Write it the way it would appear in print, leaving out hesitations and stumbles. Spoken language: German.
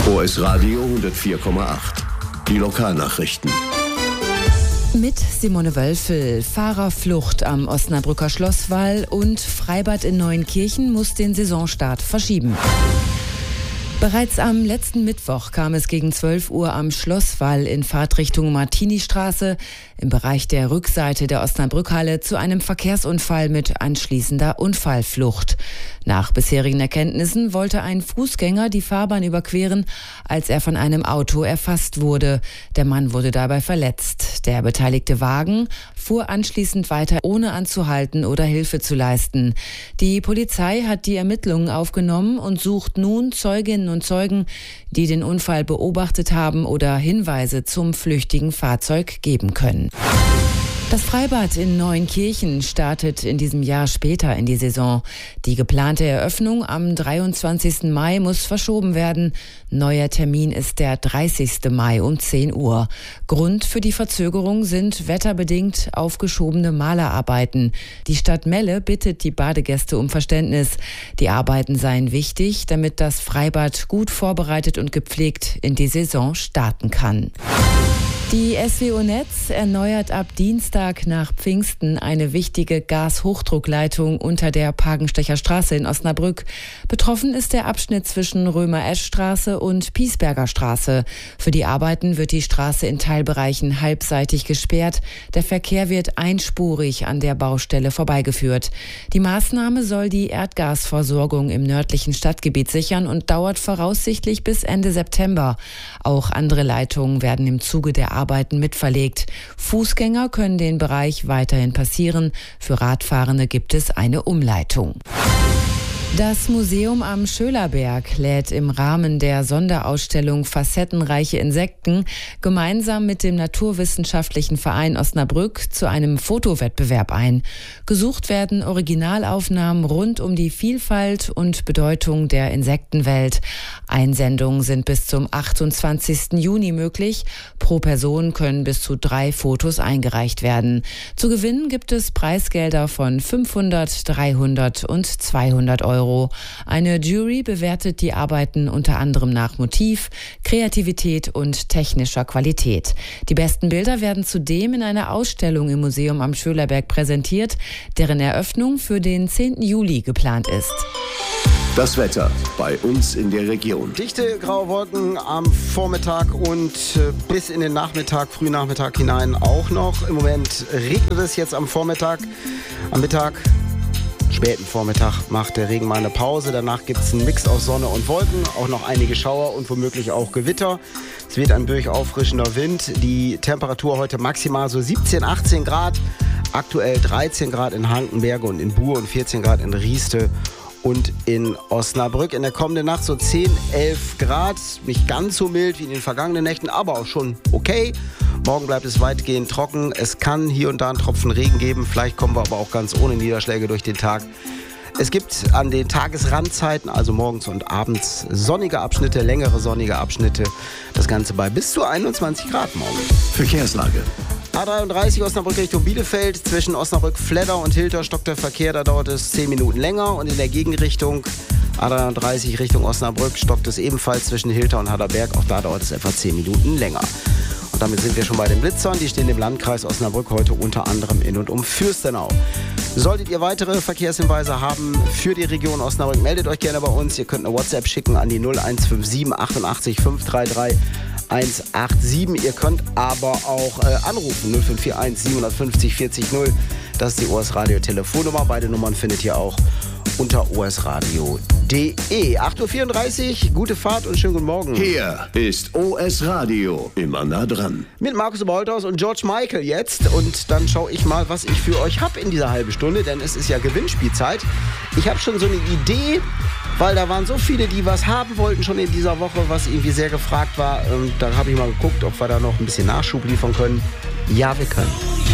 OS Radio 104,8. Die Lokalnachrichten. Mit Simone Wölfel. Fahrerflucht am Osnabrücker Schlosswall und Freibad in Neuenkirchen muss den Saisonstart verschieben. Bereits am letzten Mittwoch kam es gegen 12 Uhr am Schlosswall in Fahrtrichtung Martini-Straße im Bereich der Rückseite der Osnabrückhalle zu einem Verkehrsunfall mit anschließender Unfallflucht. Nach bisherigen Erkenntnissen wollte ein Fußgänger die Fahrbahn überqueren, als er von einem Auto erfasst wurde. Der Mann wurde dabei verletzt. Der beteiligte Wagen fuhr anschließend weiter, ohne anzuhalten oder Hilfe zu leisten. Die Polizei hat die Ermittlungen aufgenommen und sucht nun Zeuginnen und Zeugen, die den Unfall beobachtet haben oder Hinweise zum flüchtigen Fahrzeug geben können. Das Freibad in Neuenkirchen startet in diesem Jahr später in die Saison. Die geplante Eröffnung am 23. Mai muss verschoben werden. Neuer Termin ist der 30. Mai um 10 Uhr. Grund für die Verzögerung sind wetterbedingt aufgeschobene Malerarbeiten. Die Stadt Melle bittet die Badegäste um Verständnis. Die Arbeiten seien wichtig, damit das Freibad gut vorbereitet und gepflegt in die Saison starten kann. Die SWO Netz erneuert ab Dienstag nach Pfingsten eine wichtige Gashochdruckleitung unter der Pagenstecher Straße in Osnabrück. Betroffen ist der Abschnitt zwischen Römer-Esch-Straße und Piesberger Straße. Für die Arbeiten wird die Straße in Teilbereichen halbseitig gesperrt. Der Verkehr wird einspurig an der Baustelle vorbeigeführt. Die Maßnahme soll die Erdgasversorgung im nördlichen Stadtgebiet sichern und dauert voraussichtlich bis Ende September. Auch andere Leitungen werden im Zuge der Arbeiten mitverlegt. Fußgänger können den Bereich weiterhin passieren. Für Radfahrende gibt es eine Umleitung. Das Museum am Schölerberg lädt im Rahmen der Sonderausstellung Facettenreiche Insekten gemeinsam mit dem Naturwissenschaftlichen Verein Osnabrück zu einem Fotowettbewerb ein. Gesucht werden Originalaufnahmen rund um die Vielfalt und Bedeutung der Insektenwelt. Einsendungen sind bis zum 28. Juni möglich. Pro Person können bis zu 3 Fotos eingereicht werden. Zu gewinnen gibt es Preisgelder von 500, 300 und 200 Euro. Eine Jury bewertet die Arbeiten unter anderem nach Motiv, Kreativität und technischer Qualität. Die besten Bilder werden zudem in einer Ausstellung im Museum am Schölerberg präsentiert, deren Eröffnung für den 10. Juli geplant ist. Das Wetter bei uns in der Region. Dichte graue Wolken am Vormittag und bis in den Nachmittag, Frühnachmittag hinein auch noch. Im Moment regnet es jetzt am Vormittag, am Mittag. Späten Vormittag macht der Regen mal eine Pause. Danach gibt es einen Mix aus Sonne und Wolken, auch noch einige Schauer und womöglich auch Gewitter. Es weht ein böig auffrischender Wind. Die Temperatur heute maximal so 17, 18 Grad. Aktuell 13 Grad in Hanckenberge und in Buhr und 14 Grad in Rieste und in Osnabrück. In der kommenden Nacht so 10, 11 Grad. Nicht ganz so mild wie in den vergangenen Nächten, aber auch schon okay. Morgen bleibt es weitgehend trocken. Es kann hier und da einen Tropfen Regen geben. Vielleicht kommen wir aber auch ganz ohne Niederschläge durch den Tag. Es gibt an den Tagesrandzeiten, also morgens und abends, sonnige Abschnitte, längere sonnige Abschnitte. Das Ganze bei bis zu 21 Grad morgen. Verkehrslage. A33 Osnabrück Richtung Bielefeld. Zwischen Osnabrück-Fledder und Hilter stockt der Verkehr. Da dauert es 10 Minuten länger. Und in der Gegenrichtung A33 Richtung Osnabrück stockt es ebenfalls zwischen Hilter und Harderberg. Auch da dauert es etwa 10 Minuten länger. Und damit sind wir schon bei den Blitzern. Die stehen im Landkreis Osnabrück heute unter anderem in und um Fürstenau. Solltet ihr weitere Verkehrshinweise haben für die Region Osnabrück, meldet euch gerne bei uns. Ihr könnt eine WhatsApp schicken an die 0157 88 533 187. Ihr könnt aber auch anrufen 0541 750 40 0. Das ist die OS Radio Telefonnummer. Beide Nummern findet ihr auch unter osradio.de. 8.34 Uhr, gute Fahrt und schönen guten Morgen. Hier ist OS Radio, immer nah dran. Mit Markus Oberholthaus und George Michael jetzt. Und dann schaue ich mal, was ich für euch habe in dieser halben Stunde, denn es ist ja Gewinnspielzeit. Ich habe schon so eine Idee, weil da waren so viele, die was haben wollten schon in dieser Woche, was irgendwie sehr gefragt war. Da habe ich mal geguckt, ob wir da noch ein bisschen Nachschub liefern können. Ja, wir können.